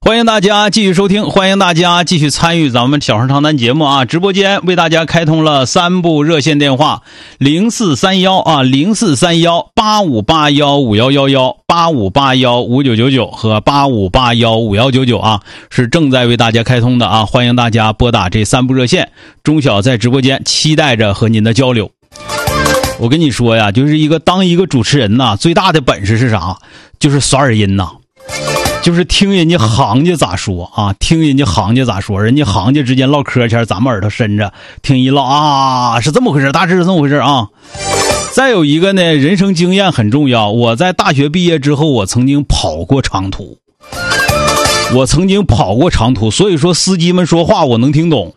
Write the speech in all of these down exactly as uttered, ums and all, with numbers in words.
欢迎大家继续收听，欢迎大家继续参与咱们小声长谈节目啊！直播间为大家开通了三部热线电话：零四三幺啊，零四三幺八五八幺五幺幺幺、八五八幺五九九九和八五八幺五幺九九啊，是正在为大家开通的啊！欢迎大家拨打这三部热线，钟晓在直播间期待着和您的交流。我跟你说呀，就是一个当一个主持人呐，最大的本事是啥？就是耍耳音呐。就是听人家行家咋说啊，听人家行家咋说，人家行家之间唠嗑前，咱们耳朵伸着听一唠啊，是这么回事，大致是这么回事啊。再有一个呢，人生经验很重要。我在大学毕业之后，我曾经跑过长途，我曾经跑过长途，所以说司机们说话我能听懂。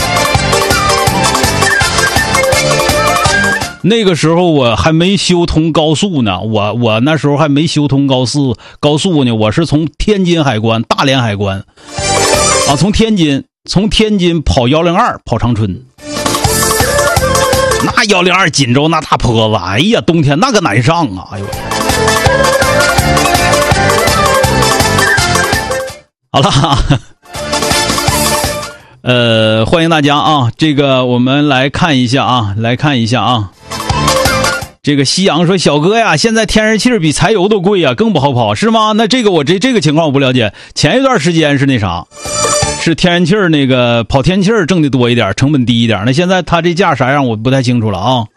那个时候我还没修通高速呢，我我那时候还没修通高速高速呢，我是从天津海关、大连海关啊，从天津从天津跑一零二跑长春，那一零二锦州那大坡子，哎呀，冬天那个难上啊！哎呦，好了。呃，欢迎大家啊！这个我们来看一下啊，来看一下啊。这个夕阳说：“小哥呀，现在天然气比柴油都贵呀，更不好跑，是吗？那这个我这这个情况我不了解。前一段时间是那啥，是天然气那个跑天气挣的多一点，成本低一点。那现在他这价啥样我不太清楚了啊。”